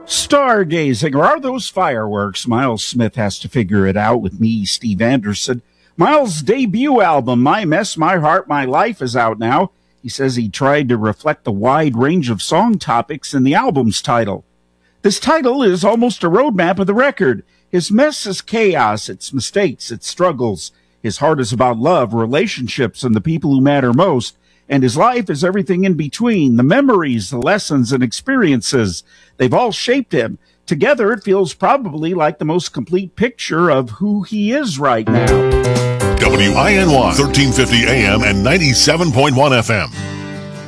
Stargazing, or are those fireworks? Miles Smith has to figure it out with me, Steve Anderson. Miles' debut album, My Mess, My Heart, My Life, is out now. He says he tried to reflect the wide range of song topics in the album's title. This title is almost a roadmap of the record. His mess is chaos, its mistakes, its struggles. His heart is about love, relationships, and the people who matter most. And his life is everything in between, the memories, the lessons, and experiences. They've all shaped him. Together, it feels probably like the most complete picture of who he is right now. WINY 1350 AM and 97.1 FM.